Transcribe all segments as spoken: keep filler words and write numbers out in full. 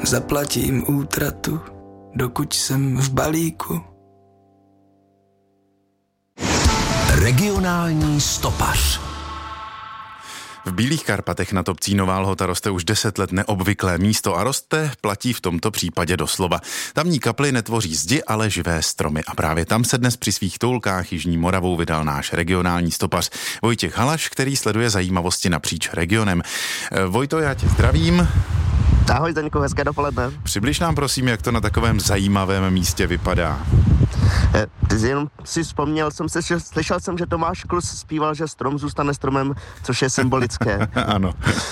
Zaplatím útratu, dokud jsem v balíku. Regionální stopař. V Bílých Karpatech nad obcí Nová Lhota roste už deset let neobvyklé místo a roste platí v tomto případě doslova. Tamní kaply netvoří zdi, ale živé stromy a právě tam se dnes při svých toulkách Jižní Moravou vydal náš regionální stopař Vojtěch Halaš, který sleduje zajímavosti napříč regionem. Vojto, já tě zdravím. Ahoj Zdeňku, hezké dopoledne. Přibliž nám prosím, jak to na takovém zajímavém místě vypadá. Ty jenom si vzpomněl, jsem se, slyšel jsem, že Tomáš Klus zpíval, že strom zůstane stromem, což je symbolické. Ano.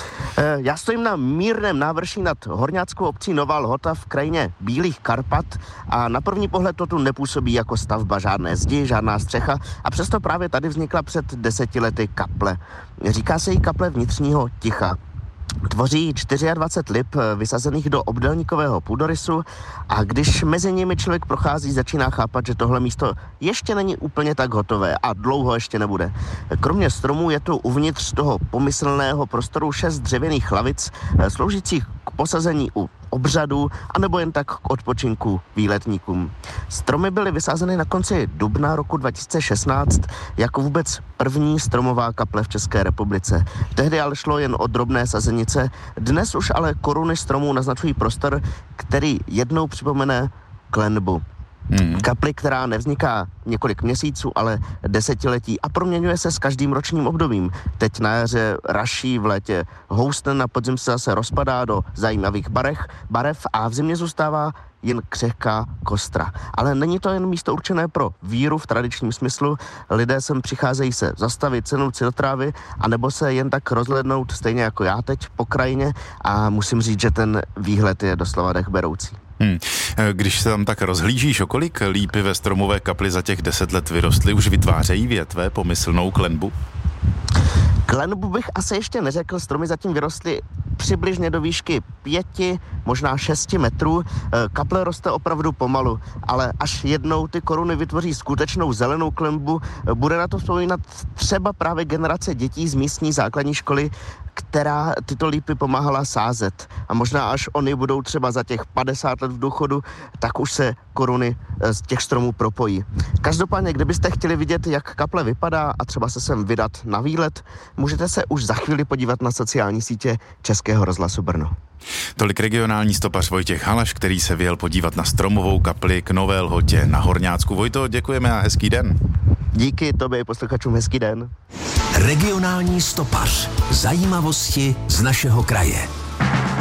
Já stojím na mírném návrší nad horňáckou obcí Nová Lhota v krajině Bílých Karpat a na první pohled to tu nepůsobí jako stavba, žádné zdi, žádná střecha a přesto právě tady vznikla před deseti lety kaple. Říká se jí kaple vnitřního ticha. Tvoří dvacet čtyři lip vysazených do obdélníkového půdorysu a když mezi nimi člověk prochází, začíná chápat, že tohle místo ještě není úplně tak hotové a dlouho ještě nebude. Kromě stromů je tu uvnitř toho pomyslného prostoru šest dřevěných lavic sloužících k posazení u obřadů anebo jen tak k odpočinku výletníkům. Stromy byly vysázeny na konci dubna roku dva tisíce šestnáct jako vůbec první stromová kaple v České republice. Tehdy ale šlo jen o drobné sazenice, dnes už ale koruny stromů naznačují prostor, který jednou připomene klenbu. Hmm. Kapli, která nevzniká několik měsíců, ale desetiletí a proměňuje se s každým ročním obdobím. Teď na jaře raší, v létě houstne, na podzim se zase rozpadá do zajímavých barech, barev a v zimě zůstává jen křehká kostra. Ale není to jen místo určené pro víru v tradičním smyslu. Lidé sem přicházejí se zastavit, sednout si do trávy, anebo se jen tak rozhlednout, stejně jako já teď po krajině a musím říct, že ten výhled je doslova dechberoucí. Hmm. Když se tam tak rozhlížíš, o kolik lípy ve stromové kapli za těch deset let vyrostly, už vytvářejí větve pomyslnou klenbu? Klenbu bych asi ještě neřekl, stromy zatím vyrostly přibližně do výšky pěti, možná šesti metrů. Kaple roste opravdu pomalu, ale až jednou ty koruny vytvoří skutečnou zelenou klenbu, bude na to vzpomínat třeba právě generace dětí z místní základní školy, která tyto lípy pomáhala sázet. A možná až oni budou třeba za těch padesát let v důchodu, tak už se koruny z těch stromů propojí. Každopádně, kdybyste chtěli vidět, jak kaple vypadá a třeba se sem vydat na výlet, můžete se už za chvíli podívat na sociální sítě Českého rozhlasu Brno. Tolik regionální stopař Vojtěch Halaš, který se vyjel podívat na stromovou kapli k Nové Lhotě na Horňácku. Vojto, děkujeme a hezký den. Díky tobě i posluchačům, hezký den. Regionální stopař. Zajímavosti z našeho kraje.